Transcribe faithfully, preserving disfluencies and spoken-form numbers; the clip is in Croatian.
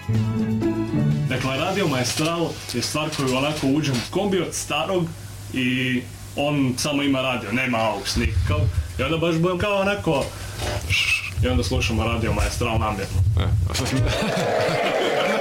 Dakle, Radio Maestral je stvar koju onako uđem u kombi od starog i on samo ima radio, nema aux nikakav. I onda baš budem kao onako... I onda slušamo Radio Maestral namjerno.